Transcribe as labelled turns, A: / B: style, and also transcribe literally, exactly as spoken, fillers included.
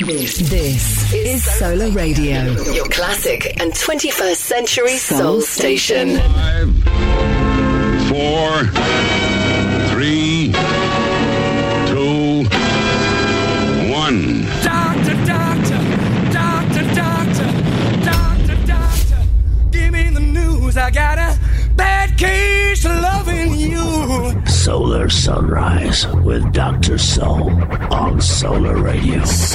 A: This, this is Solar Radio, your classic and twenty-first century soul, soul station.
B: Five, four, three, two, one.
C: Doctor, doctor, doctor, doctor, doctor, doctor, give me the news. I got a bad case of loving you.
D: Solar Sunrise with Doctor Soul on Solar Radio.